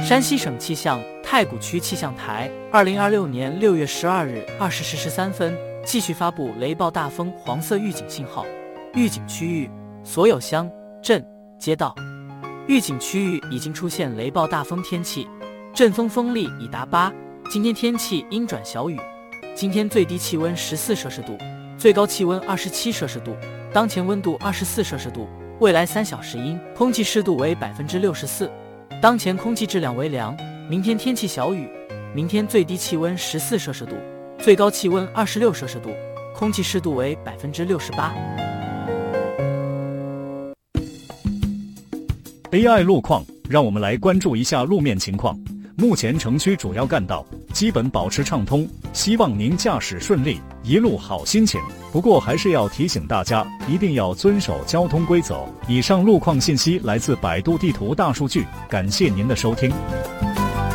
山西省气象太谷区气象台2026年6月12日20时13分继续发布雷暴大风黄色预警信号，预警区域所有乡镇街道。预警区域已经出现雷暴大风天气，阵风风力已达8。今天天气阴转小雨。今天最低气温14摄氏度，最高气温27摄氏度，当前温度24摄氏度，未来3小时阴，空气湿度为64%，当前空气质量为良。明天天气小雨，明天最低气温14摄氏度，最高气温26摄氏度，空气湿度为68%。 AI 路况，让我们来关注一下路面情况。目前城区主要干道基本保持畅通，希望您驾驶顺利，一路好心情。不过还是要提醒大家，一定要遵守交通规则。以上路况信息来自百度地图大数据，感谢您的收听。